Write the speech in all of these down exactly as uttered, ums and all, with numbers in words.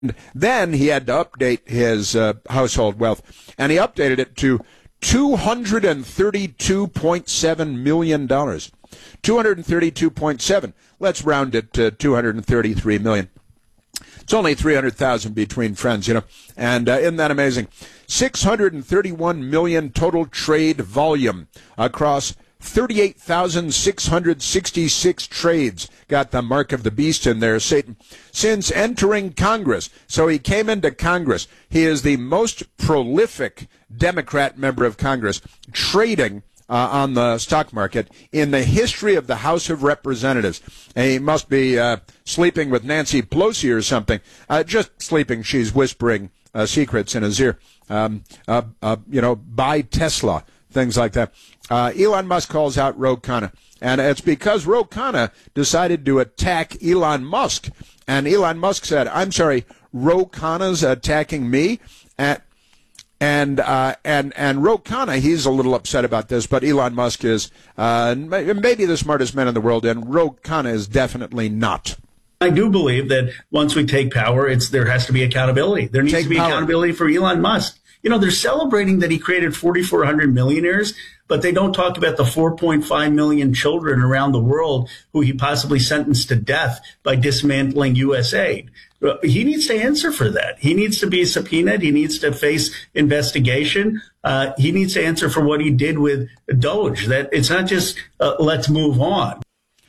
Then he had to update his uh, household wealth, and he updated it to two hundred thirty-two point seven million dollars. two hundred thirty-two point seven. Let's round it to two hundred thirty-three million dollars. It's only three hundred thousand between friends, you know, and uh, isn't that amazing? six hundred thirty-one million dollars total trade volume across thirty-eight thousand six hundred sixty-six trades. Got the mark of the beast in there, Satan. Since entering Congress, so he came into Congress, he is the most prolific Democrat member of Congress trading uh, on the stock market in the history of the House of Representatives. And he must be uh, sleeping with Nancy Pelosi or something. Uh, just sleeping, she's whispering uh, secrets in his ear. Um, uh, uh, you know, buy Tesla, things like that. Uh, Elon Musk calls out Ro Khanna, and it's because Ro Khanna decided to attack Elon Musk, and Elon Musk said, I'm sorry, Ro Khanna's attacking me, and and uh, and and Ro Khanna, he's a little upset about this, but Elon Musk is uh, maybe the smartest man in the world, and Ro Khanna is definitely not. I do believe that once we take power, it's there has to be accountability. There needs Take to be power. accountability for Elon Musk. You know, they're celebrating that he created forty-four hundred millionaires, but they don't talk about the four point five million children around the world who he possibly sentenced to death by dismantling U S aid. He needs to answer for that. He needs to be subpoenaed. He needs to face investigation. Uh, he needs to answer for what he did with Doge. That it's not just uh, let's move on.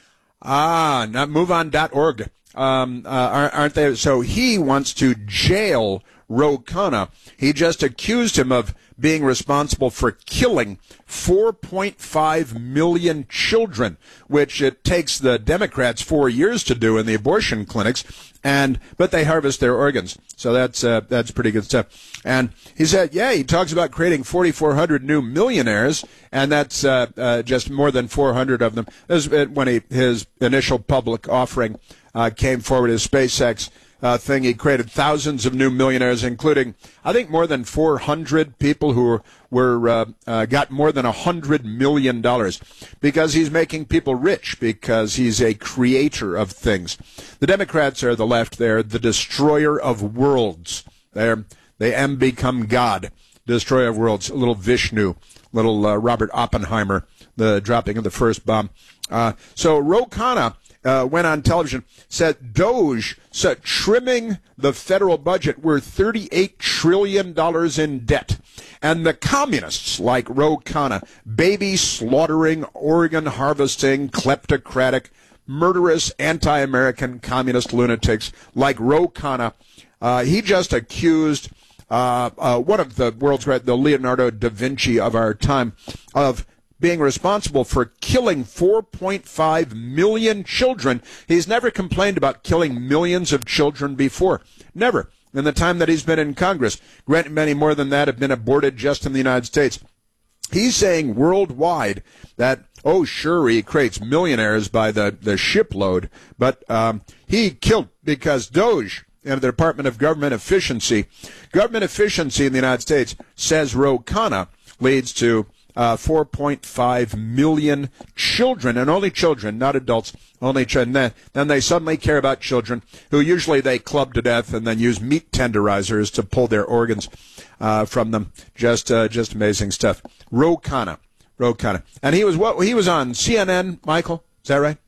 Ah, not move on dot org. Um, uh, aren't they? So he wants to jail Ro Khanna. He just accused him of being responsible for killing four point five million children, which it takes the Democrats four years to do in the abortion clinics, and but they harvest their organs. So that's uh, that's pretty good stuff. And he said, yeah, he talks about creating forty-four hundred new millionaires, and that's uh, uh, just more than four hundred of them. This is when he, his initial public offering uh, came forward, his SpaceX Uh, thing. He created thousands of new millionaires, including, I think, more than four hundred people who were, were uh, uh, got more than one hundred million dollars because he's making people rich, because he's a creator of things. The Democrats are the left. They're the destroyer of worlds. They're, they am become God, destroyer of worlds. A little Vishnu, little uh, Robert Oppenheimer, the dropping of the first bomb. Uh, so Ro Khanna Uh, went on television, said Doge said trimming the federal budget. We're thirty-eight trillion dollars in debt. And the communists like Ro Khanna, baby slaughtering, organ harvesting, kleptocratic, murderous, anti-American communist lunatics like Ro Khanna, uh, he just accused uh, uh, one of the world's great, the Leonardo da Vinci of our time, of being responsible for killing four point five million children. He's never complained about killing millions of children before. Never. In the time that he's been in Congress. Granted, many more than that have been aborted just in the United States. He's saying worldwide that, oh, sure, he creates millionaires by the, the shipload, but um, he killed because Doge and the Department of Government Efficiency, government efficiency in the United States, says Ro Khanna, leads to Uh, four point five million children, and only children, not adults, only children. Then, then they suddenly care about children, who usually they club to death and then use meat tenderizers to pull their organs uh, from them. Just uh, just amazing stuff. Ro Khanna, Ro Khanna. And he was what? He was on C N N, Michael? Is that right?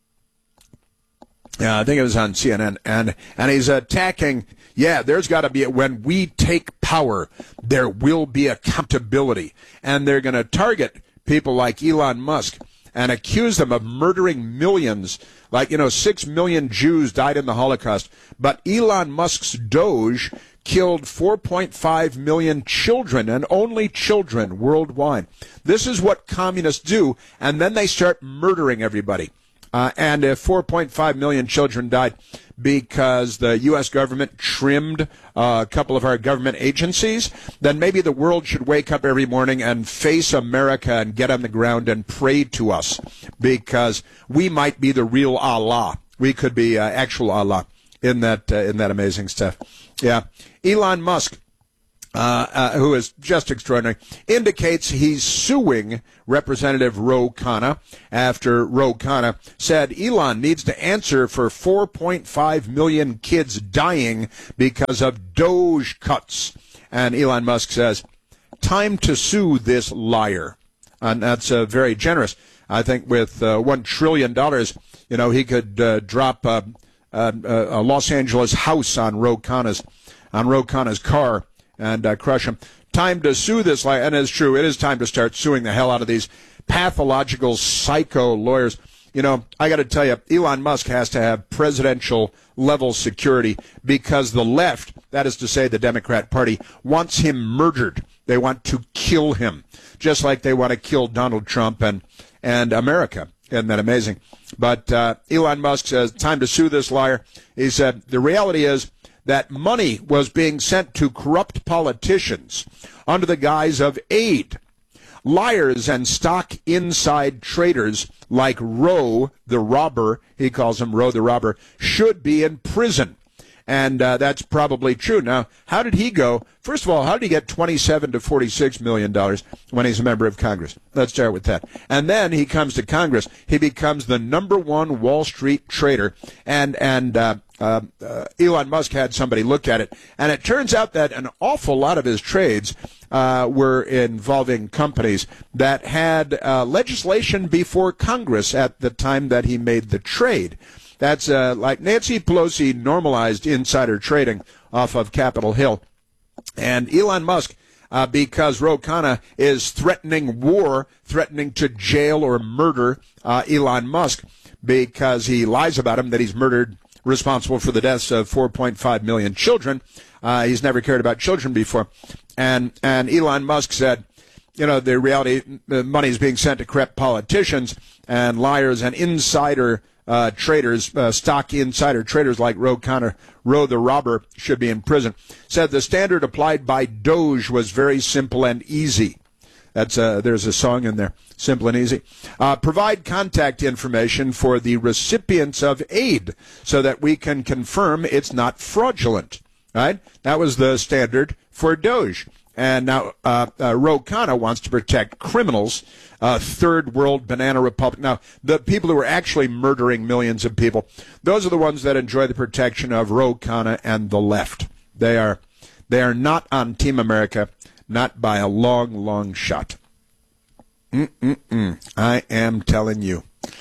Yeah, I think it was on C N N. And, and he's attacking, yeah, there's got to be, when we take power, there will be accountability. And they're going to target people like Elon Musk and accuse them of murdering millions. Like, you know, six million Jews died in the Holocaust. But Elon Musk's Doge killed four point five million children, and only children worldwide. This is what communists do, and then they start murdering everybody. Uh, and if four point five million children died because the U S government trimmed uh, a couple of our government agencies, then maybe the world should wake up every morning and face America and get on the ground and pray to us, because we might be the real Allah. We could be uh, actual Allah in that uh, in that amazing stuff. Yeah, Elon Musk. Uh, uh, who is just extraordinary, indicates he's suing Representative Ro Khanna after Ro Khanna said Elon needs to answer for four point five million kids dying because of Doge cuts. And Elon Musk says, time to sue this liar. And that's uh, very generous. I think with uh, one trillion dollars, you know, he could uh, drop uh, uh, a Los Angeles house on Ro Khanna's, on Ro Khanna's car and uh, crush him. Time to sue this liar. And it's true, it is time to start suing the hell out of these pathological psycho lawyers. You know, I got to tell you, Elon Musk has to have presidential level security because the left, that is to say the Democrat Party, wants him murdered. They want to kill him, just like they want to kill Donald Trump and, and America. Isn't that amazing? But uh, Elon Musk says, time to sue this liar. He said, the reality is that money was being sent to corrupt politicians under the guise of aid. Liars and stock inside traders like Ro the robber, he calls him Ro the robber, should be in prison. And uh, that's probably true. Now, how did he go? First of all, how did he get twenty-seven to forty-six million dollars when he's a member of Congress? Let's start with that. And then he comes to Congress. He becomes the number one Wall Street trader. And and uh, uh, uh, Elon Musk had somebody look at it. And it turns out that an awful lot of his trades uh, were involving companies that had uh, legislation before Congress at the time that he made the trade. That's uh, like Nancy Pelosi normalized insider trading off of Capitol Hill. And Elon Musk, uh, because Ro Khanna is threatening war, threatening to jail or murder uh, Elon Musk because he lies about him that he's murdered, responsible for the deaths of four point five million children. Uh, he's never cared about children before. And, and Elon Musk said, you know, the reality, the money is being sent to corrupt politicians and liars and insider Uh, traders, uh, stock insider traders like Ro Khanna, Ro the robber, should be in prison. Said the standard applied by Doge was very simple and easy. That's uh, there's a song in there, simple and easy. Uh, provide contact information for the recipients of aid so that we can confirm it's not fraudulent. Right? That was the standard for Doge. And now uh, uh, Ro Khanna wants to protect criminals, uh, third world banana republic. Now, the people who are actually murdering millions of people, those are the ones that enjoy the protection of Ro Khanna and the left. They are, they are not on Team America, not by a long, long shot. Mm-mm-mm. I am telling you.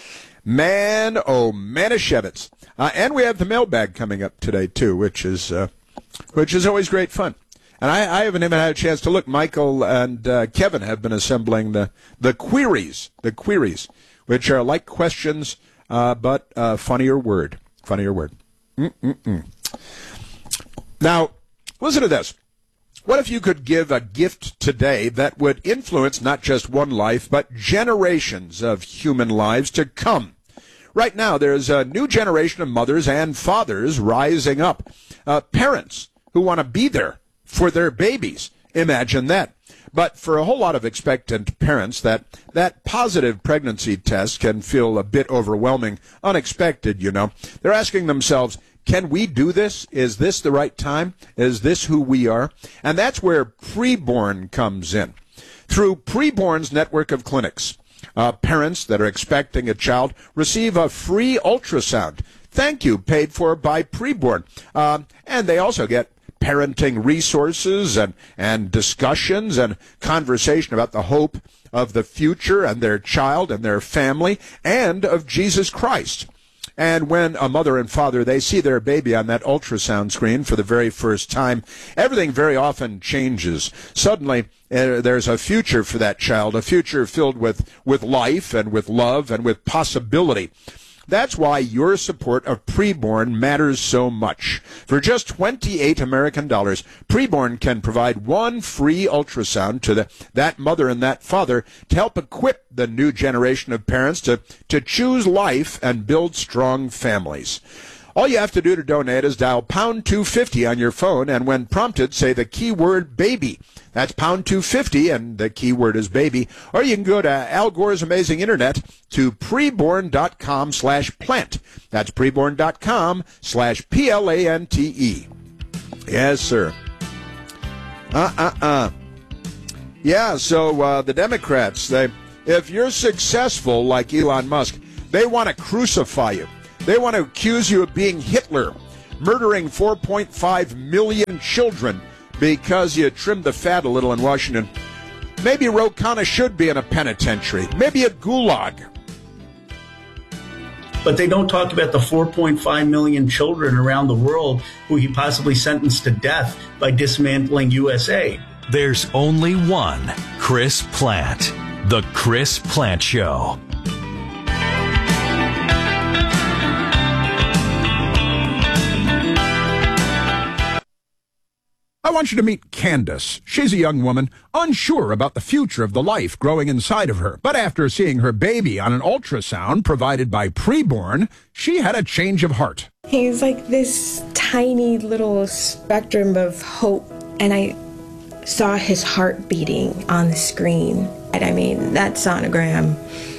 Man, oh, Manischewitz. Uh, and we have the mailbag coming up today, too, which is, uh, which is always great fun. And I, I haven't even had a chance to look. Michael and uh, Kevin have been assembling the, the queries, the queries, which are like questions, uh, but uh, funnier word, funnier word. Mm-mm-mm. Now, listen to this. What if you could give a gift today that would influence not just one life, but generations of human lives to come? Right now, there's a new generation of mothers and fathers rising up, uh, parents who want to be there for their babies. Imagine that. But for a whole lot of expectant parents, that, that positive pregnancy test can feel a bit overwhelming, unexpected, you know. They're asking themselves, can we do this? Is this the right time? Is this who we are? And that's where Preborn comes in. Through Preborn's network of clinics, uh, parents that are expecting a child receive a free ultrasound. Thank you, paid for by Preborn. Uh, and they also get parenting resources and, and discussions and conversation about the hope of the future and their child and their family and of Jesus Christ. And when a mother and father, they see their baby on that ultrasound screen for the very first time, everything very often changes. Suddenly, uh, there's a future for that child, a future filled with, with life and with love and with possibility. That's why your support of Preborn matters so much. For just twenty-eight American dollars, Preborn can provide one free ultrasound to the, that mother and that father to help equip the new generation of parents to, to choose life and build strong families. All you have to do to donate is dial pound two fifty on your phone, and when prompted, say the keyword baby. That's pound two fifty, and the keyword is baby. Or you can go to Al Gore's amazing internet to preborn.com slash plant. That's preborn.com slash P L A N T E. Yes, sir. Uh-uh-uh. Yeah, so uh, the Democrats, they, if you're successful like Elon Musk, they want to crucify you. They want to accuse you of being Hitler, murdering four point five million children because you trimmed the fat a little in Washington. Maybe Ro Khanna should be in a penitentiary, maybe a gulag. But they don't talk about the four point five million children around the world who he possibly sentenced to death by dismantling U S A. There's only one Chris Plante. The Chris Plante Show. I want you to meet Candace. She's a young woman, unsure about the future of the life growing inside of her. But after seeing her baby on an ultrasound provided by Preborn, she had a change of heart. He's like this tiny little spectrum of hope, and I saw his heart beating on the screen. And I mean, that sonogram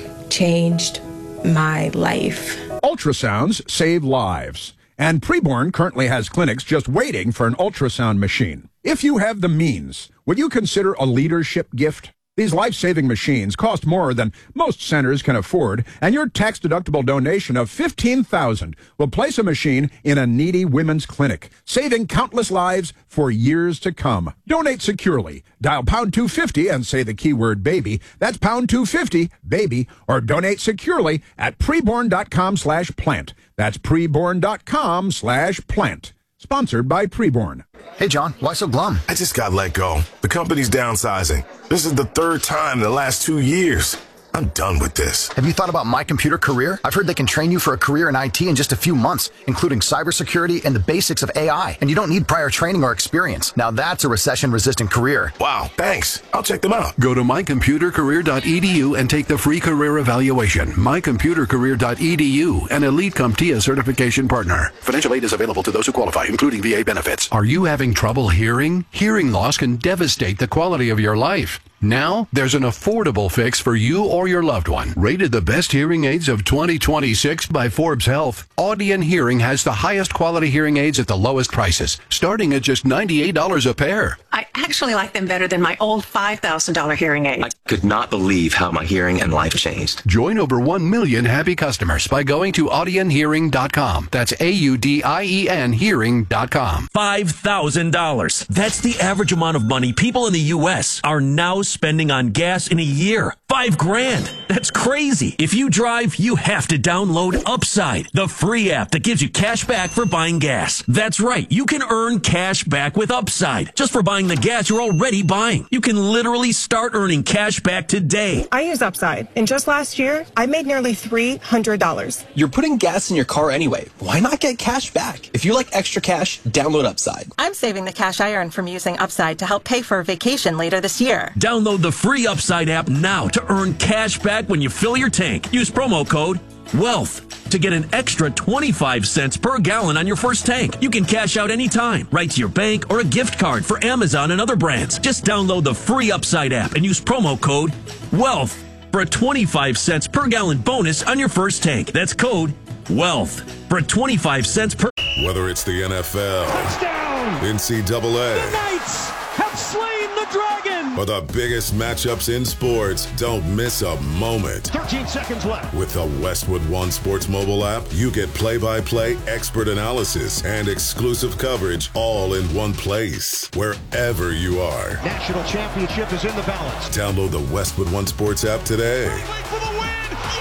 changed my life. Ultrasounds save lives. And Preborn currently has clinics just waiting for an ultrasound machine. If you have the means, would you consider a leadership gift? These life-saving machines cost more than most centers can afford, and your tax-deductible donation of fifteen thousand dollars will place a machine in a needy women's clinic, saving countless lives for years to come. Donate securely. Dial pound two fifty and say the keyword baby. That's pound two fifty, baby, or donate securely at preborn.com slash plant. That's preborn.com slash plant. Sponsored by Preborn. Hey, John, why so glum? I just got let go. The company's downsizing. This is the third time in the last two years. I'm done with this. Have you thought about My Computer Career? I've heard they can train you for a career in I T in just a few months, including cybersecurity and the basics of A I. And you don't need prior training or experience. Now that's a recession-resistant career. Wow, thanks. I'll check them out. Go to my computer career dot e d u and take the free career evaluation. my computer career dot e d u, an Elite CompTIA certification partner. Financial aid is available to those who qualify, including V A benefits. Are you having trouble hearing? Hearing loss can devastate the quality of your life. Now, there's an affordable fix for you or your loved one. Rated the best hearing aids of twenty twenty-six by Forbes Health, Audion Hearing has the highest quality hearing aids at the lowest prices, starting at just ninety-eight dollars a pair. I actually like them better than my old five thousand dollars hearing aid. I could not believe how my hearing and life changed. Join over one million happy customers by going to audion hearing dot com. That's A U D I E N hearing dot com. five thousand dollars. That's the average amount of money people in the U S are now spending on gas in a year. Five grand. That's crazy. If you drive, you have to download Upside, the free app that gives you cash back for buying gas. That's right. You can earn cash back with Upside just for buying the gas you're already buying. You can literally start earning cash back today. I use Upside, and just last year, I made nearly three hundred dollars. You're putting gas in your car anyway. Why not get cash back? If you like extra cash, download Upside. I'm saving the cash I earned from using Upside to help pay for a vacation later this year. Download the free Upside app now to earn cash back when you fill your tank. Use promo code WEALTH to get an extra twenty-five cents per gallon on your first tank. You can cash out anytime, right to your bank or a gift card for Amazon and other brands. Just download the free Upside app and use promo code WEALTH for a twenty-five cents per gallon bonus on your first tank. That's code WEALTH for twenty-five cents per... Whether it's the N F L, touchdown, N C double A, the Knights have slain the dragon, or the biggest matchups in sports, don't miss a moment. thirteen seconds left. With the Westwood One Sports mobile app, you get play-by-play expert analysis and exclusive coverage all in one place, wherever you are. National championship is in the balance. Download the Westwood One Sports app today. For the win.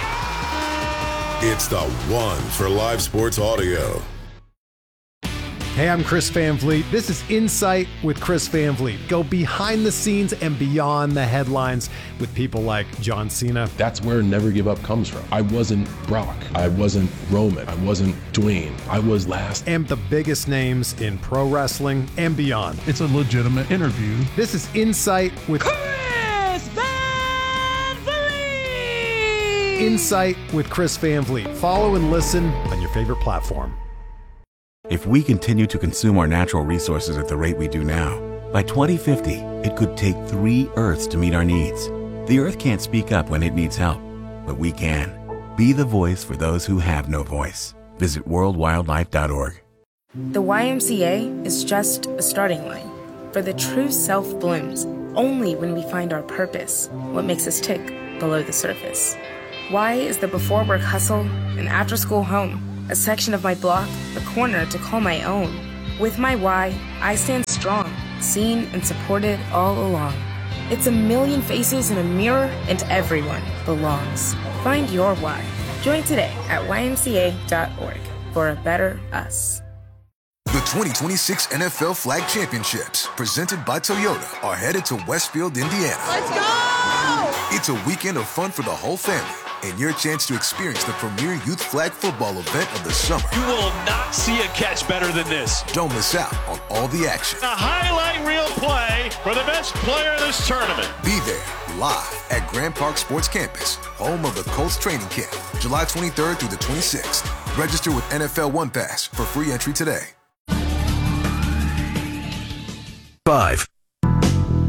Yeah! It's the one for live sports audio. Hey, I'm Chris Van Vliet. This is Insight with Chris Van Vliet. Go behind the scenes and beyond the headlines with people like John Cena. That's where Never Give Up comes from. I wasn't Brock. I wasn't Roman. I wasn't Dwayne. I was last. And the biggest names in pro wrestling and beyond. It's a legitimate interview. This is Insight with Chris Van Vliet. Insight with Chris Van Vliet. Follow and listen on your favorite platform. If we continue to consume our natural resources at the rate we do now, by twenty fifty, it could take three Earths to meet our needs. The Earth can't speak up when it needs help, but we can. Be the voice for those who have no voice. Visit world wildlife dot org. The Y M C A is just a starting line. For the true self blooms only when we find our purpose, what makes us tick below the surface. Why is the before work hustle an after school home, a section of my block, a corner to call my own? With my why, I stand strong, seen and supported all along. It's a million faces in a mirror, and everyone belongs. Find your why. Join today at Y M C A dot org for a better us. The twenty twenty-six N F L Flag Championships, presented by Toyota, are headed to Westfield, Indiana. Let's go! It's a weekend of fun for the whole family, and your chance to experience the premier youth flag football event of the summer. You will not see a catch better than this. Don't miss out on all the action. A highlight reel play for the best player of this tournament. Be there, live at Grand Park Sports Campus, home of the Colts training camp, July twenty-third through the twenty-sixth. Register with N F L One Pass for free entry today. Five.